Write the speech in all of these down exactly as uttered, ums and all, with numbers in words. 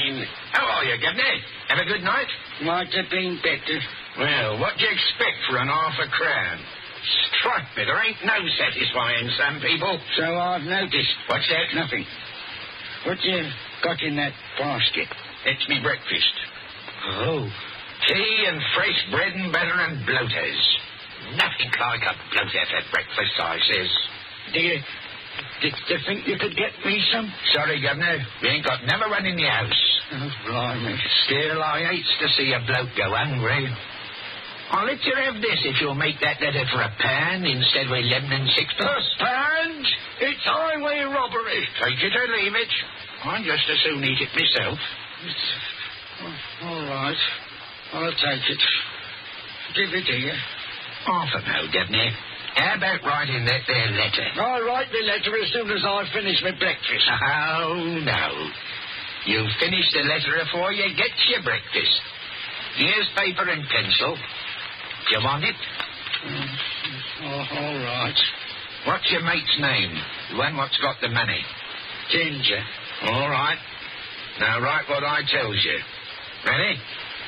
fine. How are you, Gibney? Have a good night? Might have been better. Well, what do you expect for an half a crown? Strike me, there ain't no satisfying some people. So I've noticed. What's that? Nothing. What you got in that basket? It's me breakfast. Oh. Tea and fresh bread and butter and bloaters. Nothing like a bloater for breakfast, I says. Do you, do you think you could get me some? Sorry, Governor. We ain't got never one in the house. Oh, blimey. Still, I hates to see a bloke go hungry. I'll let you have this if you'll make that letter for a pound instead of eleven and sixpence. A pound? It's highway robbery. Take it or leave it. I'd just as soon eat it myself. It's, oh, all right. I'll take it. Give it here. Half a mo, Debney. How about writing that there letter? I'll write the letter as soon as I finish my breakfast. Oh, no. You finish the letter afore you get your breakfast. Here's paper and pencil. Do you want it? Mm, oh, all right. What's your mate's name? The one what's got the money? Ginger. All right. Now write what I tells you. Ready?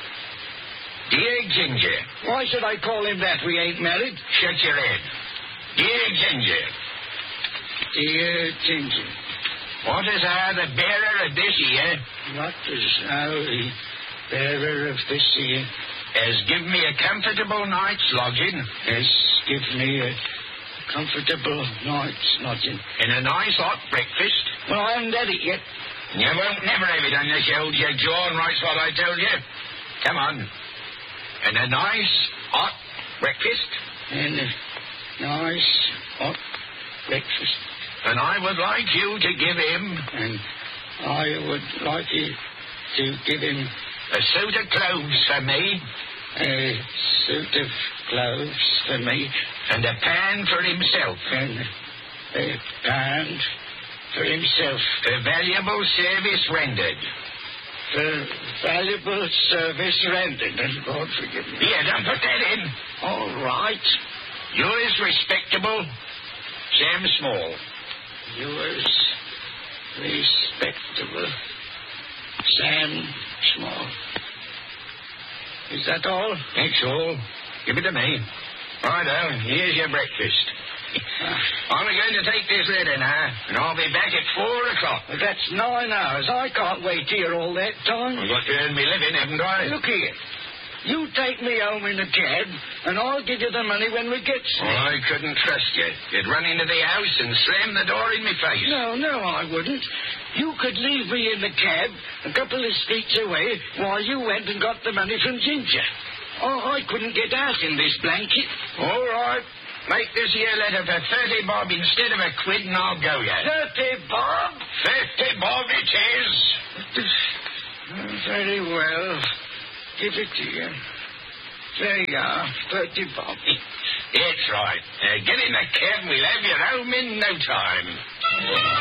Dear Ginger. Why should I call him that? We ain't married. Shut your head. Dear Ginger. Dear Ginger. What is how the bearer of this year? What is how the bearer of this year? Has given me a comfortable night's lodging. Has given me a comfortable night's lodging. And a nice hot breakfast. Well, I haven't had it yet. You won't never have it unless you hold your jaw and writes what I told you. Come on. And a nice hot breakfast. And a nice hot breakfast. And I would like you to give him... And I would like you to give him... a suit of clothes for me. A suit of clothes for me. And a pan for himself. And a pound for himself. For valuable service rendered. For valuable service rendered. And God forgive me. Here, don't put that in. All right. Yours respectable, Sam Small. Yours respectable, Sam Small. Is that all? That's all. Give it to me. Righto, here's your breakfast. I'm going to take this letter now, and I'll be back at four o'clock. Well, that's nine hours. I can't wait here all that time. I've got to earn me living, haven't I? Look here. You take me home in a cab, and I'll give you the money when we get Oh, there. I couldn't trust you. You'd run into the house and slam the door in my face. No, no, I wouldn't. You could leave me in the cab a couple of streets away while you went and got the money from Ginger. Oh, I couldn't get out in this blanket. All right. Make this here letter for thirty bob instead of a quid, and I'll go you. Thirty bob? Fifty bob it is. Very well. Give it to you. There you are, thirty bob. That's right. Now get in the cab and we'll have you home in no time.